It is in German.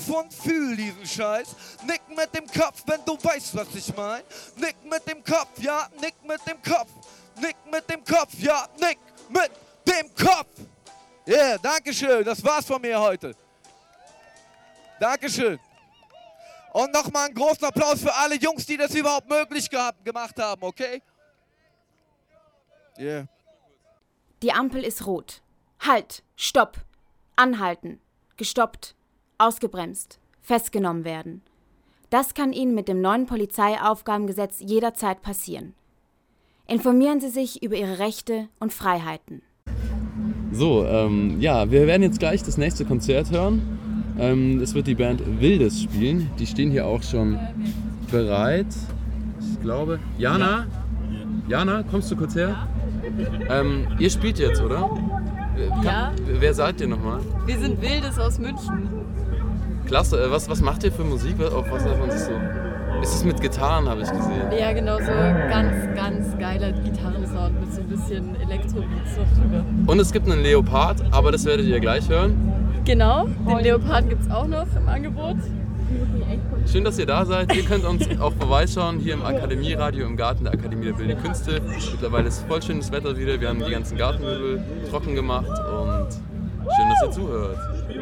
und fühl diesen Scheiß. Nick mit dem Kopf, wenn du weißt, was ich mein. Nick mit dem Kopf, ja, nick mit dem Kopf. Nick mit dem Kopf, ja, nick mit dem Kopf. Yeah, dankeschön, das war's von mir heute. Dankeschön. Und nochmal einen großen Applaus für alle Jungs, die das überhaupt möglich gemacht haben, okay? Yeah. Die Ampel ist rot. Halt, stopp, anhalten, gestoppt, ausgebremst, festgenommen werden. Das kann Ihnen mit dem neuen Polizeiaufgabengesetz jederzeit passieren. Informieren Sie sich über Ihre Rechte und Freiheiten. So, ja, wir werden jetzt gleich das nächste Konzert hören. Es wird die Band Wildes spielen. Die stehen hier auch schon bereit. Ich glaube, Jana, kommst du kurz her? Ihr spielt jetzt, oder? Ja. Wer seid ihr nochmal? Wir sind Wildes aus München. Klasse, was macht ihr für Musik? Auf was darf man sich so? Ist es mit Gitarren, habe ich gesehen? Ja, genau, so ganz geiler Gitarrensound mit so ein bisschen Elektrobeats noch drüber. Und es gibt einen Leopard, aber das werdet ihr gleich hören. Genau, den Leopard gibt es auch noch im Angebot. Schön, dass ihr da seid. Ihr könnt uns auch vorbeischauen hier im Akademieradio im Garten der Akademie der Bildenden Künste. Mittlerweile ist voll schönes Wetter wieder. Wir haben die ganzen Gartenmöbel trocken gemacht und schön, dass ihr zuhört.